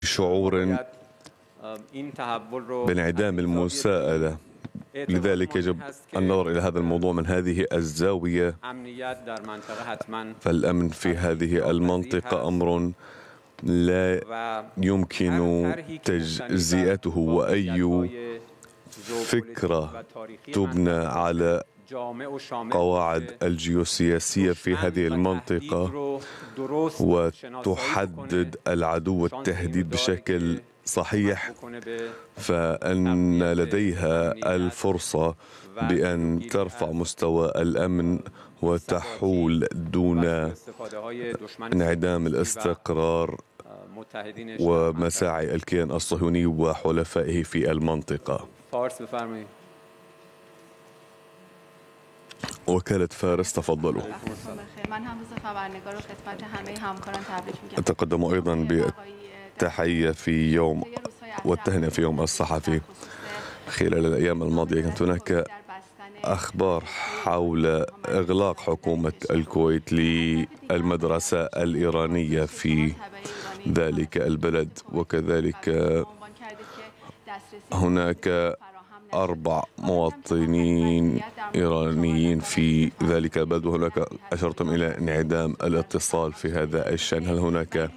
شعور بانعدام المساءلة. لذلك يجب النظر إلى هذا الموضوع من هذه الزاوية. فالأمن في هذه المنطقة أمر لا يمكن تجزئته، وأي فكرة تبنى على قواعد الجيوسياسية في هذه المنطقة وتحدد العدو والتهديد بشكل صحيح، فإن لديها الفرصة بأن ترفع مستوى الأمن وتحول دون انعدام الاستقرار ومساعي الكيان الصهيوني وحلفائه في المنطقة. وكالة فارس، تفضلوا. أتقدم أيضا بالتحية في يوم والتهنئة في يوم الصحفي. خلال الأيام الماضية كانت هناك أخبار حول إغلاق حكومة الكويت للمدرسة الإيرانية في ذلك البلد، وكذلك هناك 4 مواطنين إيرانيين في ذلك البلد، وهناك أشرتم إلى انعدام الاتصال في هذا الشأن. هل هناك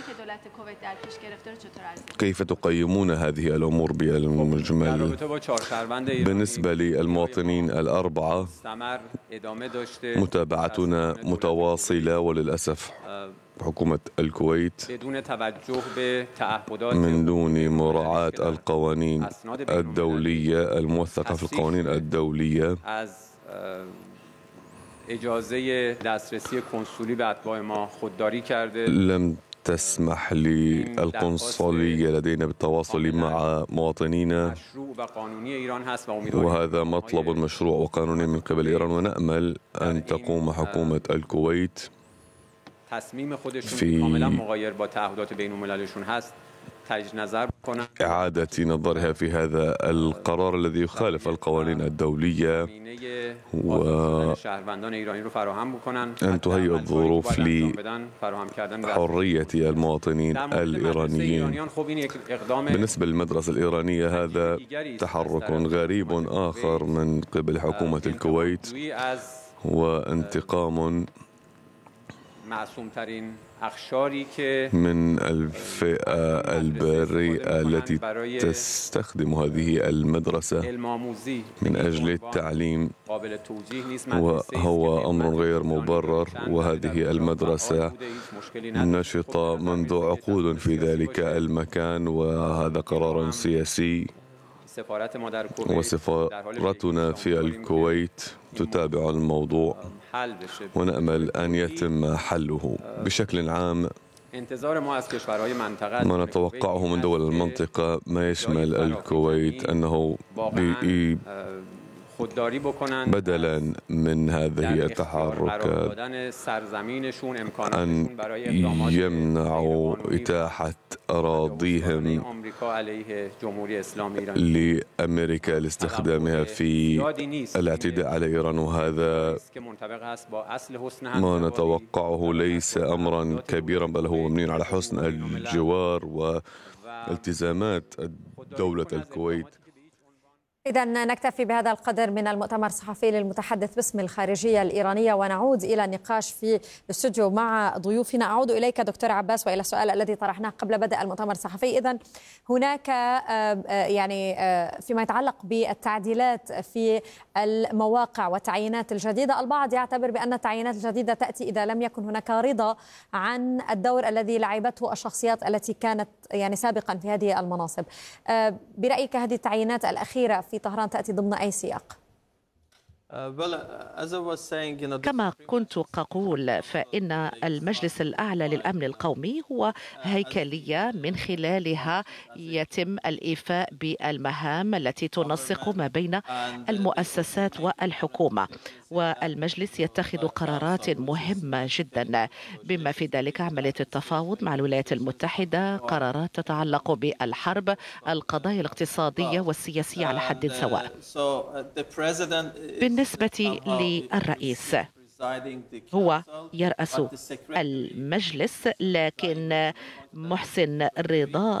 كيف تقيمون هذه الأمور بالمجمل؟ بالنسبة للمواطنين 4 متابعتنا متواصلة، وللأسف حكومة الكويت من دون مراعاة القوانين الدولية الموثقة في القوانين الدولية لم تسمح للقنصلية لدينا بالتواصل مع مواطنينا، وهذا مطلب مشروع وقانوني من قبل إيران، ونأمل أن تقوم حكومة الكويت في إعادة نظرها في هذا القرار الذي يخالف القوانين الدولية، وأن تهيئ الظروف لحرية المواطنين الإيرانيين. بالنسبة للمدرسة الإيرانية، هذا تحرك غريب آخر من قبل حكومة الكويت، وانتقام من الفئة البريئة التي تستخدم هذه المدرسة من أجل التعليم، وهو أمر غير مبرر. وهذه المدرسة نشطة منذ عقود في ذلك المكان، وهذا قرار سياسي، وسفارتنا في الكويت تتابع الموضوع، ونأمل أن يتم حله. بشكل عام ما نتوقعه من دول المنطقة ما يشمل الكويت أنه بدلا من هذه التحركات أن يمنعوا إتاحة أراضيهم لأمريكا لاستخدامها في الاعتداء على إيران، وهذا ما نتوقعه ليس أمرا كبيرا، بل هو مبني على حسن الجوار والتزامات دولة الكويت. إذن نكتفي بهذا القدر من المؤتمر الصحفي للمتحدث باسم الخارجية الإيرانية، ونعود إلى النقاش في الاستوديو مع ضيوفنا. أعود إليك دكتور عباس وإلى السؤال الذي طرحناه قبل بدء المؤتمر الصحفي. إذن هناك يعني فيما يتعلق بالتعديلات في المواقع والتعيينات الجديدة، البعض يعتبر بأن التعيينات الجديدة تأتي إذا لم يكن هناك رضا عن الدور الذي لعبته الشخصيات التي كانت يعني سابقا في هذه المناصب. برأيك هذه التعيينات الأخيرة في طهران تأتي ضمن أي سياق؟ كما كنت أقول، فإن المجلس الأعلى للأمن القومي هو هيكلية من خلالها يتم الإيفاء بالمهام التي تنسق ما بين المؤسسات والحكومة، والمجلس يتخذ قرارات مهمة جدا بما في ذلك عملية التفاوض مع الولايات المتحدة، قرارات تتعلق بالحرب، القضايا الاقتصادية والسياسية على حد سواء. بالنسبة للرئيس، هو يرأس المجلس، لكن محسن رضا